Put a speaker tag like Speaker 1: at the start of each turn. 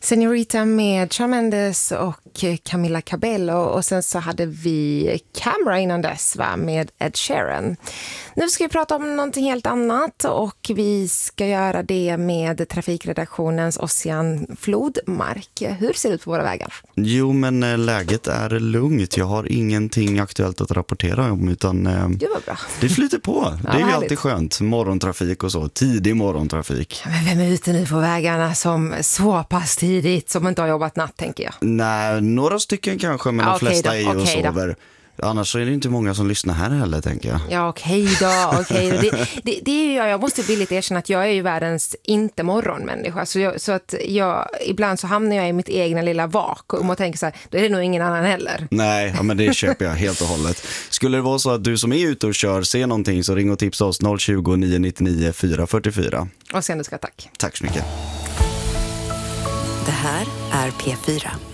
Speaker 1: Senorita med Shawn Mendes och Camila Cabello, och sen så hade vi Camera innan dess med Ed Sheeran. Nu ska vi prata om någonting helt annat, och vi ska göra det med trafikredaktionens Ossian Flodmark. Hur ser det ut på våra vägar?
Speaker 2: Jo, men läget är lugnt. Jag har ingenting aktuellt att rapportera om, utan
Speaker 1: Det var bra.
Speaker 2: det flyter på.
Speaker 1: Ja,
Speaker 2: det är ju
Speaker 1: härligt.
Speaker 2: alltid skönt. Morgontrafik och så. Tidig morgontrafik.
Speaker 1: Men vem är ute nu på vägarna som så pass tidigt som inte har jobbat natt, tänker jag?
Speaker 2: Nej, några stycken kanske, men
Speaker 1: Ja,
Speaker 2: de
Speaker 1: okej
Speaker 2: flesta
Speaker 1: då,
Speaker 2: är ju och
Speaker 1: okej då.
Speaker 2: sover. Annars så är det inte många som lyssnar här heller, tänker jag.
Speaker 1: Ja, okej då. Det är ju jag måste billigt erkänna att jag är ju världens inte morgonmänniska. Så att jag, ibland så hamnar jag i mitt egna lilla vakuum och tänker så här, då är det nog ingen annan heller.
Speaker 2: Nej, ja, men det köper jag helt och hållet. Skulle det vara så att du som är ute och kör ser någonting, så ring och tipsa oss 020 999 444.
Speaker 1: Och sen du ska tack.
Speaker 2: Tack så mycket.
Speaker 3: Det här är P4.